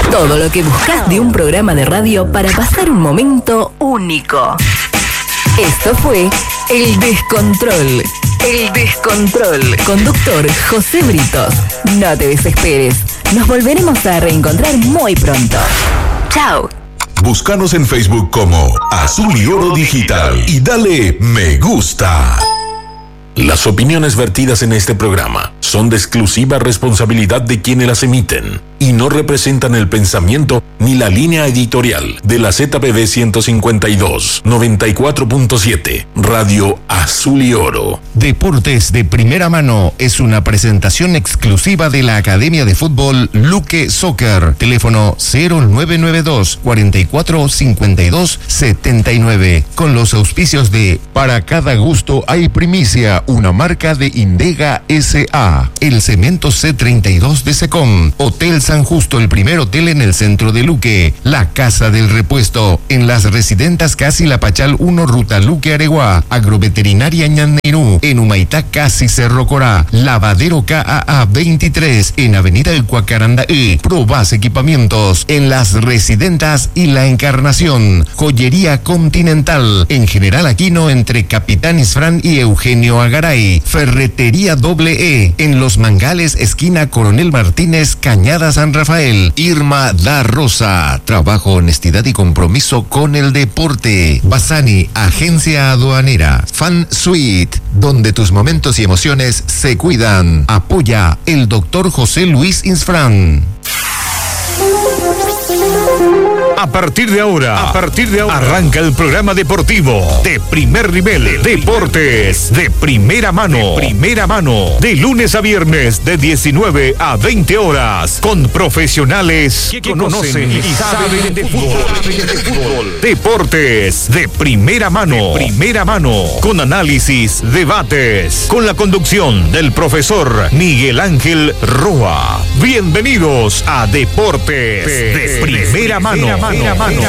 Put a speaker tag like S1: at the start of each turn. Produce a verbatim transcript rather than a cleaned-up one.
S1: Todo lo que buscas de un programa de radio para pasar un momento único. Esto fue El Descontrol. El Descontrol. Conductor José Britos. No te desesperes. Nos volveremos a reencontrar muy pronto. Chao.
S2: Búscanos en Facebook como Azul y Oro Digital y dale me gusta. Las opiniones vertidas en este programa son de exclusiva responsabilidad de quienes las emiten y no representan el pensamiento ni la línea editorial de la Z P B ciento cincuenta y dos, noventa y cuatro punto siete, Radio Azul y Oro.
S3: Deportes de primera mano es una presentación exclusiva de la Academia de Fútbol Luque Soccer. Teléfono cero nueve nueve dos, cuatro cuatro cinco dos, siete nueve. Con los auspicios de Para cada gusto hay primicia, una marca de Indega S A. El Cemento C treinta y dos de Secom. Hotel San Justo, el primer hotel en el centro de Luque. La Casa del Repuesto. En las Residentas Casi La Pachal uno, Ruta Luque Areguá. Agroveterinaria Ñandinú. En Humaitá Casi Cerro Corá. Lavadero K A A veintitrés. En Avenida El Cuacaranda E. Probas Equipamientos. En las Residentas y La Encarnación. Joyería Continental. En General Aquino entre Capitán Isfrán y Eugenio Agaray. Ferretería Doble E. En Los Mangales, esquina Coronel Martínez, Cañada San Rafael. Irma da Rosa. Trabajo, honestidad y compromiso con el deporte. Basani, agencia aduanera. Fan Suite, donde tus momentos y emociones se cuidan. Apoya el doctor José Luis Isfrán.
S4: A partir de ahora, a partir de ahora, arranca el programa deportivo de primer nivel, Deportes de primera mano, de primera mano, de lunes a viernes de diecinueve a veinte horas, con profesionales que, que conocen y saben de fútbol. Deportes de primera mano, de primera mano, con análisis, debates, con la conducción del profesor Miguel Ángel Roa. Bienvenidos a Deportes de primera mano. Mano, mano.